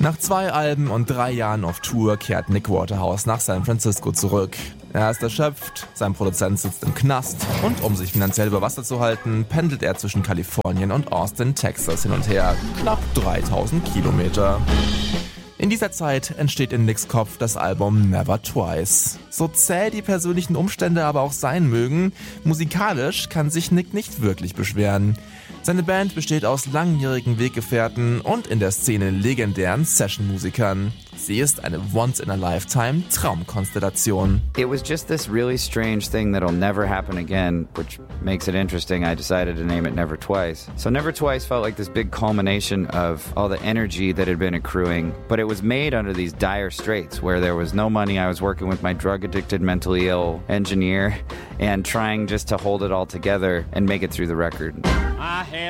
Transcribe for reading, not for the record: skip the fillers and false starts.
Nach 2 Alben und 3 Jahren auf Tour kehrt Nick Waterhouse nach San Francisco zurück. Er ist erschöpft, sein Produzent sitzt im Knast und um sich finanziell über Wasser zu halten, pendelt er zwischen Kalifornien und Austin, Texas hin und her. Knapp 3000 Kilometer. In dieser Zeit entsteht in Nicks Kopf das Album Never Twice. So zäh die persönlichen Umstände aber auch sein mögen, musikalisch kann sich Nick nicht wirklich beschweren. Seine Band besteht aus langjährigen Weggefährten und in der Szene legendären Sessionmusikern. Sie ist eine Once-in-a-Lifetime-Traumkonstellation. It was just this really strange thing that'll never happen again, which makes it interesting. I decided to name it Never Twice. So Never Twice felt like this big culmination of all the energy that had been accruing, but it was made under these dire straits where there was no money. I was working with my drug-addicted, mentally ill engineer and trying just to hold it all together and make it through the record.